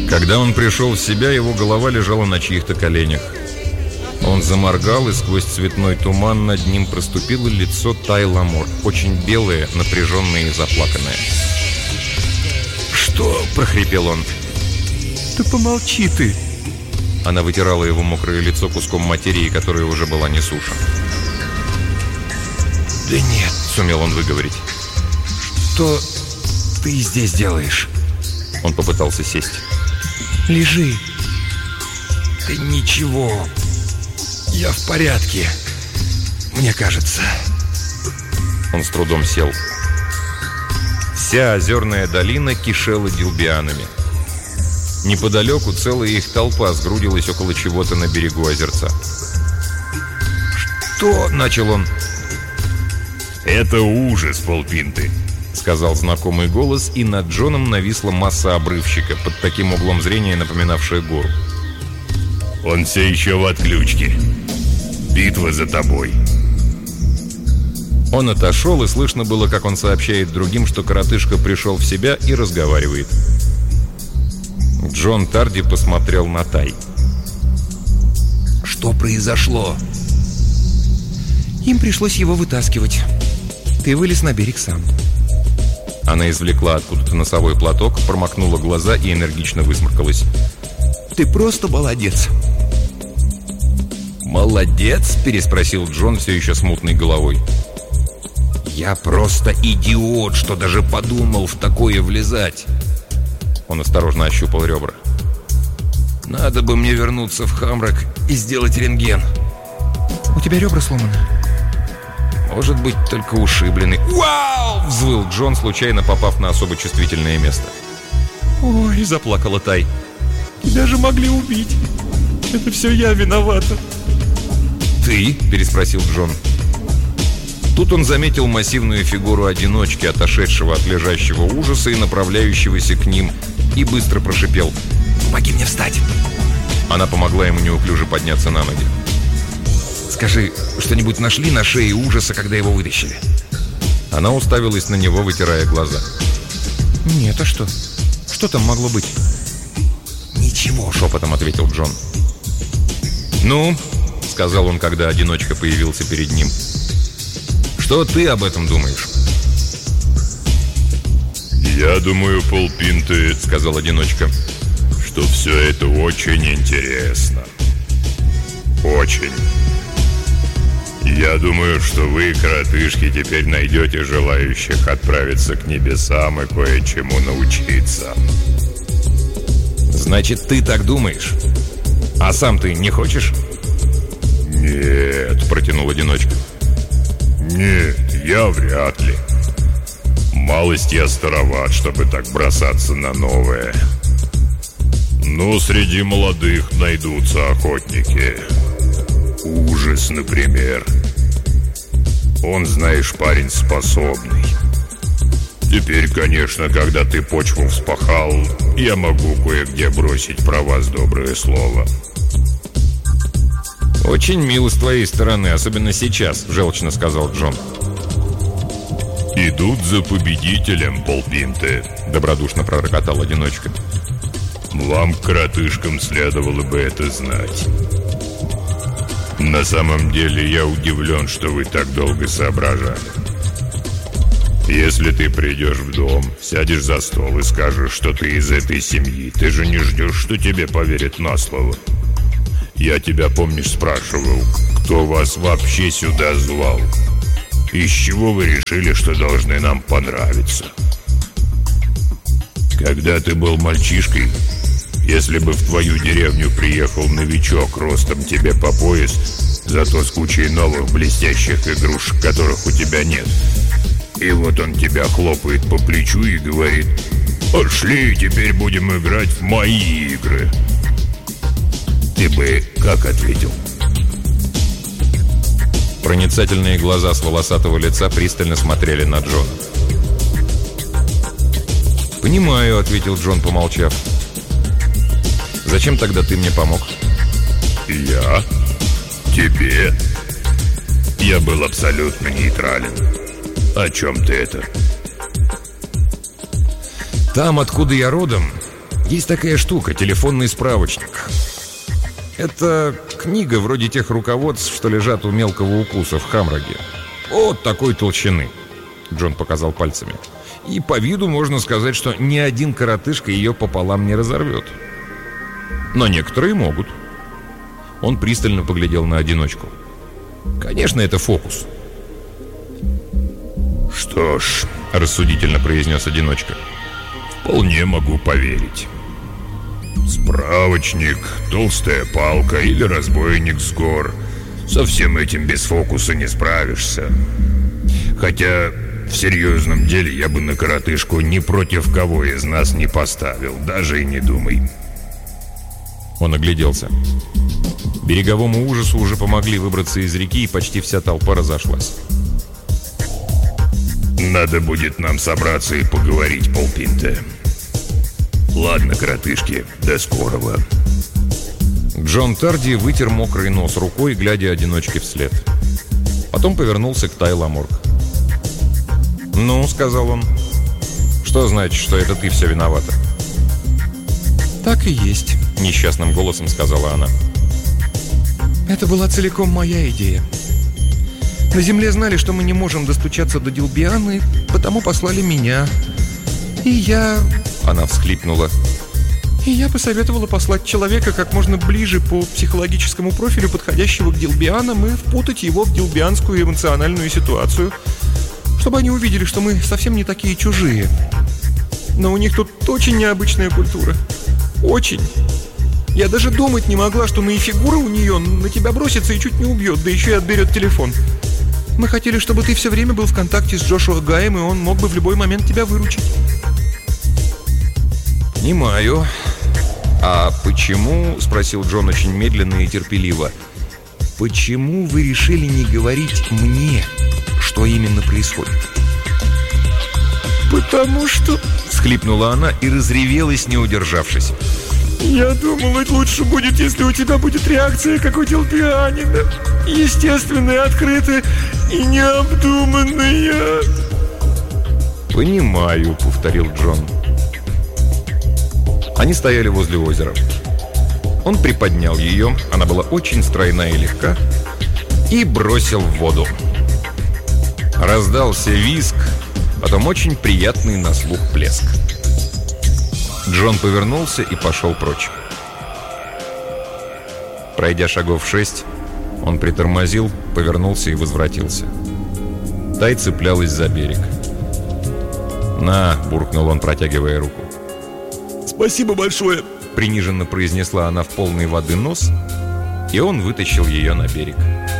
Когда он пришел в себя, его голова лежала на чьих-то коленях. Он заморгал, и сквозь цветной туман над ним проступило лицо Тай Ламор, очень белое, напряженное и заплаканное. «Что?» – прохрипел он. «Да помолчи ты!» Она вытирала его мокрое лицо куском материи, которая уже была не суша. «Да нет», – сумел он выговорить. «Что ты здесь делаешь?» Он попытался сесть. «Лежи!» «Да ничего, я в порядке, мне кажется». Он с трудом сел. Вся озерная долина кишела дилбианами. Неподалеку целая их толпа сгрудилась около чего-то на берегу озерца. «Что?» – начал он. «Это ужас, полпинты», — сказал знакомый голос, и над Джоном нависла масса обрывщика, под таким углом зрения напоминавшая гору. «Он все еще в отключке. Битва за тобой». Он отошел, и слышно было, как он сообщает другим, что коротышка пришел в себя и разговаривает. Джон Тарди посмотрел на Тай. «Что произошло?» «Им пришлось его вытаскивать. Ты вылез на берег сам». Она извлекла откуда-то носовой платок, промокнула глаза и энергично высморкалась. «Ты просто молодец». «Молодец?» – переспросил Джон все еще с мутной головой. «Я просто идиот, что даже подумал в такое влезать». Он осторожно ощупал ребра. «Надо бы мне вернуться в Хамрак и сделать рентген». «У тебя ребра сломаны?» «Может быть, только ушиблены». «Вау!» – взвыл Джон, случайно попав на особо чувствительное место. «Ой!» – заплакала Тай. «Тебя же могли убить. Это все я виновата». «Ты?» – переспросил Джон. Тут он заметил массивную фигуру одиночки, отошедшего от лежащего ужаса и направляющегося к ним, и быстро прошипел: «Помоги мне встать!» Она помогла ему неуклюже подняться на ноги. «Скажи, что-нибудь нашли на шее ужаса, когда его вытащили?» Она уставилась на него, вытирая глаза. «Нет, а что? Что там могло быть?» «Ничего», — шепотом ответил Джон. «Ну?» — сказал он, когда одиночка появился перед ним. «Что ты об этом думаешь?» «Я думаю, полпинты», — сказал одиночка, — «что все это очень интересно. Очень. Я думаю, что вы, коротышки, теперь найдете желающих отправиться к небесам и кое-чему научиться». «Значит, ты так думаешь? А сам ты не хочешь?» «Нет», — протянул одиночка. «Нет, я вряд ли. Малость я староват, чтобы так бросаться на новое. Но среди молодых найдутся охотники. Ужас, например. Он, знаешь, парень способный. Теперь, конечно, когда ты почву вспахал, я могу кое-где бросить про вас доброе слово». «Очень мило с твоей стороны, особенно сейчас», — желчно сказал Джон. «Идут за победителем, полпинты», — добродушно пророкотал одиночка. «Вам, коротышкам, следовало бы это знать. На самом деле я удивлен, что вы так долго соображали. Если ты придешь в дом, сядешь за стол и скажешь, что ты из этой семьи, ты же не ждешь, что тебе поверят на слово. Я тебя, помнишь, спрашивал, кто вас вообще сюда звал? Из чего вы решили, что должны нам понравиться? Когда ты был мальчишкой, если бы в твою деревню приехал новичок ростом тебе по пояс, зато с кучей новых блестящих игрушек, которых у тебя нет, и вот он тебя хлопает по плечу и говорит: «Пошли, теперь будем играть в мои игры», ты бы как ответил? Проницательные глаза с волосатого лица пристально смотрели на Джона. «Понимаю», — ответил Джон, помолчав. «Зачем тогда ты мне помог?» «Я? Тебе?» Я был абсолютно нейтрален. О чем ты это? «Там, откуда я родом, Есть такая штука, телефонный справочник. Это книга вроде тех руководств, что лежат у мелкого укуса в Хамраге. Вот такой толщины. Джон показал пальцами. И по виду можно сказать, что ни один коротышка ее пополам не разорвет. Но некоторые могут. Он пристально поглядел на одиночку. Конечно, это фокус. «Что ж», — рассудительно произнес одиночка, — «вполне могу поверить. Справочник, толстая палка или разбойник с гор. Со всем этим без фокуса не справишься. Хотя в серьезном деле я бы на коротышку ни против кого из нас не поставил, даже и не думай». Он огляделся. Береговому ужасу уже помогли выбраться из реки, и почти вся толпа разошлась. «Надо будет нам собраться и поговорить, полпинта. Ладно, коротышки, до скорого». Джон Тарди вытер мокрый нос рукой, глядя одиночке вслед. Потом повернулся к Тай Ламорк. «Ну, — сказал он, — что значит, что это ты все виновата?» «Так и есть», — несчастным голосом сказала она. «Это была целиком моя идея. На Земле знали, что мы не можем достучаться до Дилбианы, потому послали меня. И я...» Она всхлипнула. «И я посоветовала послать человека как можно ближе по психологическому профилю, подходящего к Дилбианам, и впутать его в дилбианскую эмоциональную ситуацию, чтобы они увидели, что мы совсем не такие чужие. Но у них тут очень необычная культура. Очень. Я даже думать не могла, что наифигура у нее на тебя бросится и чуть не убьет, да еще и отберет телефон. Мы хотели, чтобы ты все время был в контакте с Джошуа Гаем, и он мог бы в любой момент тебя выручить». «Понимаю. А почему, — спросил Джон очень медленно и терпеливо, — почему вы решили не говорить мне, что именно происходит?» «Потому что...» — всхлипнула она и разревелась, не удержавшись. «Я думала, лучше будет, если у тебя будет реакция, как у Дилбианина. Естественная, открытая и необдуманная». «Понимаю», — повторил Джон. Они стояли возле озера. Он приподнял ее, она была очень стройна и легка, и бросил в воду. Раздался визг, потом очень приятный на слух плеск. Джон повернулся и пошел прочь. Пройдя шагов 6, он притормозил, повернулся и возвратился. Тай цеплялась за берег. «На!» — буркнул он, протягивая руку. «Спасибо большое!» — приниженно произнесла она в полной воды нос, и он вытащил ее на берег.